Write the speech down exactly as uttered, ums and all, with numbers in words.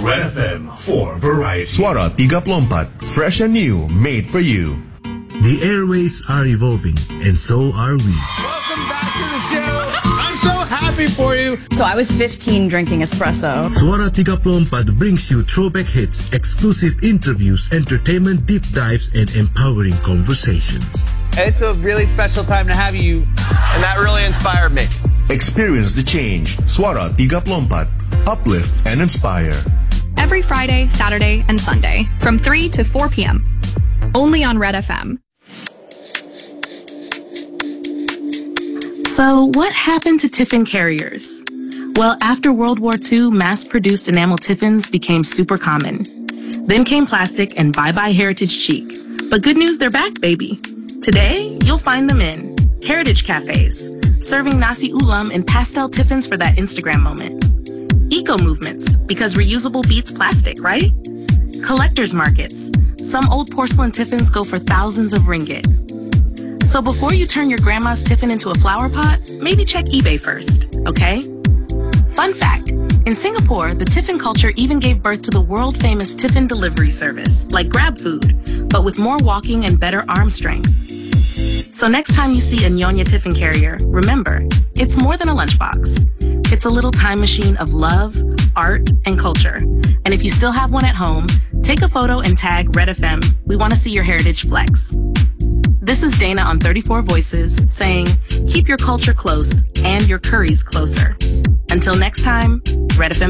Red F M for variety. Suara tiga puluh empat, fresh and new, made for you. The airways are evolving, and so are we. Welcome back to the show. I'm so happy for you. So I was fifteen drinking espresso. Suara tiga puluh empat brings you throwback hits, exclusive interviews, entertainment deep dives, and empowering conversations. It's a really special time to have you. And that really inspired me. Experience the change. Suara tiga puluh empat. Uplift and inspire. Every Friday, Saturday, and Sunday from three to four p.m. Only on Red F M. So, what happened to tiffin carriers? Well, after World War Two, mass-produced enamel tiffins became super common. Then came plastic and bye-bye heritage chic. But good news, they're back, baby. Today, you'll find them in heritage cafes, serving nasi ulam in pastel tiffins for that Instagram moment. Eco movements, because reusable beats plastic, right? Collectors markets. Some old porcelain tiffins go for thousands of ringgit. So before you turn your grandma's tiffin into a flower pot, maybe check eBay first, okay? Fun fact, in Singapore, the tiffin culture even gave birth to the world-famous tiffin delivery service, like GrabFood, but with more walking and better arm strength. So next time you see a Nyonya tiffin carrier, remember, it's more than a lunchbox. It's a little time machine of love, art, and culture. And if you still have one at home, take a photo and tag Red F M. We want to see your heritage flex. This is Dana on thirty-four Voices saying, keep your culture close and your curries closer. Until next time, Red F M